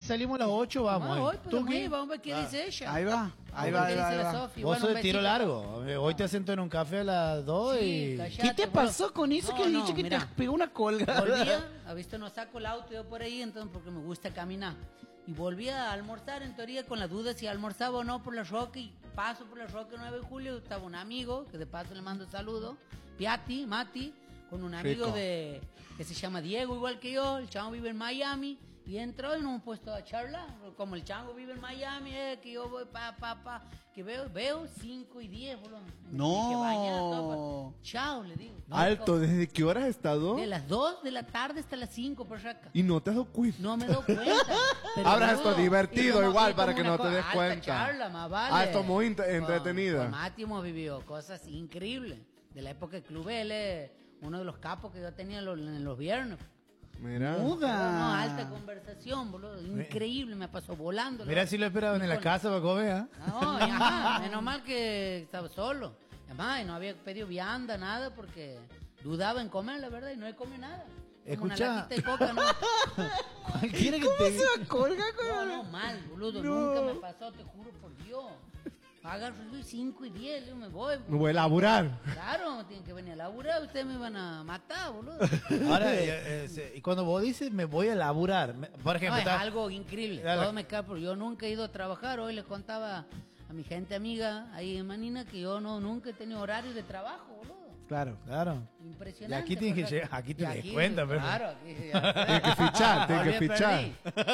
salimos a las 8, vamos. Hoy ¿Tú podemos qué? ir, vamos a ver qué dice ella. Ahí va, ahí Vamos va, a ver ahí qué va, dice ahí la va. Sofi. Vos Bueno, sos un de tiro besito. largo. Hoy te siento en un café a las 2 Sí, y... callate, ¿Qué te boludo. pasó con eso que No, dicho que mira. te pegó una colgada? Volvía, ha visto, no saco el auto yo por ahí, entonces porque me gusta caminar. Y volvía a almorzar, en teoría, con la duda si almorzaba o no por la Roca. Y paso por la Roca 9 de julio, estaba un amigo, que de paso le mando saludos, Mati, con un amigo Rico. que se llama Diego, igual que yo. El chavo vive en Miami. Y entró y nos hemos puesto a charlar. Como el chango vive en Miami, que yo voy que veo 5 y 10, boludo. Me No. tenía que bañar, todo, chao, le digo. Alto, ¿desde qué hora has estado? De las 2 de la tarde hasta las 5 por acá. Y no te has dado cuenta. No me doy cuenta. pero Habrás boludo, estado divertido y como- igual y para como que no una te des alta cuenta. charla, más vale. Ah, esto muy entretenida. Con Mati hemos vivido cosas increíbles. De la época de Club L, uno de los capos que yo tenía en los viernes. Mira. Muda. No, alta conversación, boludo. Increíble, me pasó volando. Mira si lo esperaban en la casa para comer, ¿eh? No, y ajá, menos mal que estaba solo. Además, no había pedido vianda, nada, porque dudaba en comer, la verdad, y no he comido nada. Como una Escucha. latita de coca, ¿no? Cualquiera que ¿Cómo te... se va a colgar con No, no, mal, boludo. No. Nunca me pasó, te juro por Dios. Agarro 5 y 10, yo me voy. Me voy a laburar. Claro, tienen que venir a laburar, ustedes me van a matar, boludo. Ahora, y cuando vos dices me voy a laburar, por No, ejemplo, es está- algo increíble. Dale. Todo me cae, porque yo nunca he ido a trabajar. Hoy les contaba a mi gente amiga ahí en Manina que yo nunca he tenido horario de trabajo, boludo. Claro. Claro. Impresionante. Y aquí tienes que ¿verdad? llegar, aquí te Y das cuenta, pero... Claro, aquí Tienes que fichar, tienes que fichar.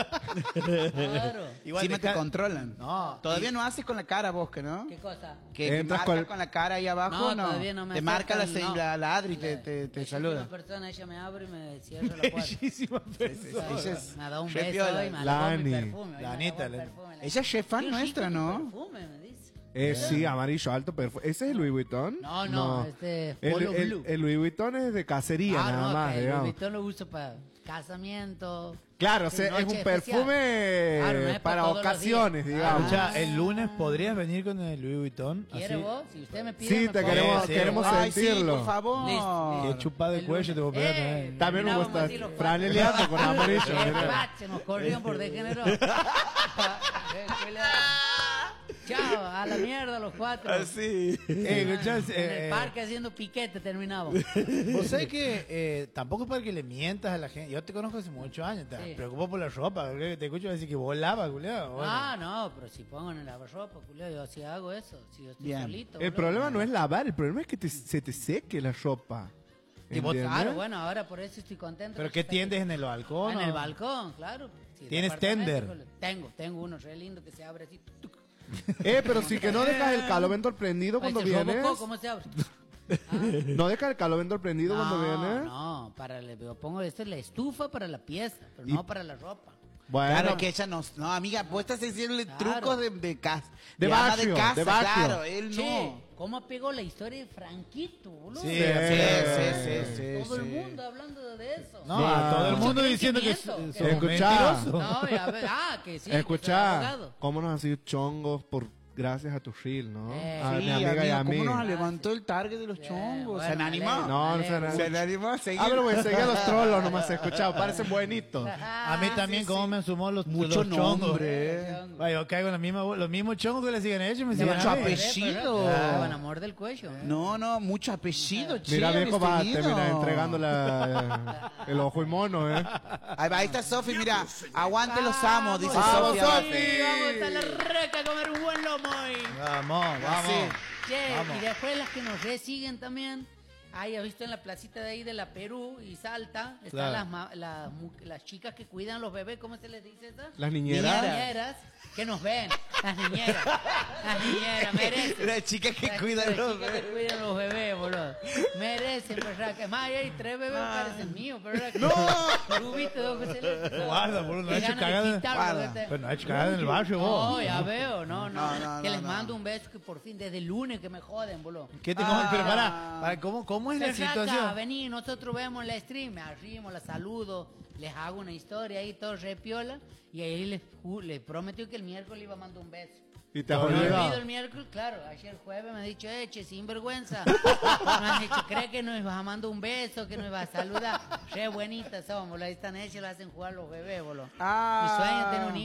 Claro. Igual Encima te ca- controlan. No. Todavía no haces con la cara vos, que no? ¿Qué cosa? Que te Entras marca con- con la cara ahí abajo, No, no. todavía no me te marca aceptan, no. la Adri y te Una saluda. persona, ella me abre y me cierra la puerta. Bellísima persona. Ella es Me ha dado un re beso piola. hoy, me halagó mi Lani. perfume. hoy La me Anita, halagó el la- perfume, Ella es chef fan Qué nuestra, rico tu ¿no? perfume, me dice. Sí, amarillo, alto, perfecto. ¿Ese es el Louis Vuitton? No, Polo Blue. El Louis Vuitton es de cacería, nada más, que el digamos. Louis Vuitton lo uso para casamiento. Claro, o sea, noche es un especial. perfume Claro, no es para todos los ocasiones, días. digamos. Escucha, el lunes podrías venir con el Louis Vuitton. ¿Quiere así- vos? Si usted me pide, Sí, me te pongo. queremos Ay, sí, sentirlo. por favor. Listo. Qué chupada de El cuello te voy a lunes. pegar. También me Terminábamos gusta así los cuatro. franeleando con amarillo. mira. Bache, nos corrieron por degenerado. Chao, a la mierda los cuatro. Así. Escuchá, En el parque haciendo piquete terminamos. vos sabés que tampoco es para que le mientas a la gente. Yo te conozco hace muchos años, te Sí. preocupo por la ropa. Creo que te escucho decir que volaba, culiao. Bueno. Ah, no, pero si pongo en el lavarropa, culio, yo sí hago eso. Si yo estoy Bien. solito. El boludo. problema no es lavar, el problema es que se te seque la ropa. Y vos- ¿Entiendes? Claro, bueno, ahora por eso estoy contento. ¿Pero que qué está tiendes aquí. en el balcón? En o? el balcón, claro. Sí, el ¿Tienes departamento, tender? Tengo uno re lindo que se abre así. Tuc. Pero sí que no dejas el calovento prendido cuando Parece vienes. Robocop, ¿cómo se abre? No dejas el calovento prendido cuando vienes. No, yo pongo esta es la estufa para la pieza, pero no para la ropa. Bueno, Claro, que ella no, amiga, vos estás haciéndole Claro. trucos de casa. De ama vacío, de casa, de vacío. claro, él Che, no. ¿cómo pegó la historia de Franquito, boludo? Sí, Sí, sí, Todo el sí. mundo hablando de eso. No, Sí. a todo el Mucho mundo diciendo que crecimiento, somos Escuchá. mentirosos. No, ya ve- que sí. que soy escuchá, abogado. cómo nos han sido chongos gracias a tu reel, ¿no? A mi Sí, amiga y a amigo, mí. ¿cómo nos levantó el target de los Bien, chongos? bueno, ¿Se han me animado? alegro, No, me no se han alegro. ¿Se han animado a seguir? Ah, pero voy a seguir a los trollos, nomás he escuchado, parecen buenitos. A mí también, cómo me sumó los Mucho los chongos. nombre. Vaya, yo caigo en los mismos chongos que le siguen a ellos, me siguen Mucho a mí. apellido. Con amor del cuello. No, mucho apellido, che. Mira, viejo, va a seguido. terminar entregando el ojo y mono, ¿eh? Ahí está Sofi, mira. Aguante los amos, dice Vamos, Sofi. Sofi. Vamos a la reca a comer un buen lomo hoy. Vamos, vamos. Che, Vamos. y después las que nos resiguen también. Ahí has visto en la placita de ahí de la Perú y Salta, están Claro. las chicas que cuidan los bebés, ¿cómo se les dice eso? Las niñeras. Niñeras que nos ven, las niñeras. Las niñeras, merecen. Las chicas que Las cuidan los chicas que bebés. cuidan los bebés, boludo. Merecen, ¿verdad? Que más hay 3 bebés parecen míos, ¿verdad? ¡No! ¿Tú viste dos que se les... Guarda, boludo, no Qué ha hecho ganas de cagada. quitarlo, Guarda. ¿viste? Pero no ha hecho cagada en el barrio, vos. No, ya veo, no. No, Que no, les no. mando un beso que por fin, desde el lunes que me joden, boludo. ¿Qué te Pero para, ¿cómo es la Berraca, situación? vení, nosotros vemos la stream, me arrimo, la saludo, les hago una historia ahí, todo re piola, y ahí les prometió que el miércoles iba a mandar un beso. Y te has No olvidado. olvido el miércoles, claro, ayer jueves me ha dicho, che, sinvergüenza. Me han dicho, ¿cree que nos vas a mandar un beso, que nos vas a saludar? Re buenitas somos, boludo. Ahí están ellos, lo hacen jugar los bebés, boludo. Mi sueño es tener un hijo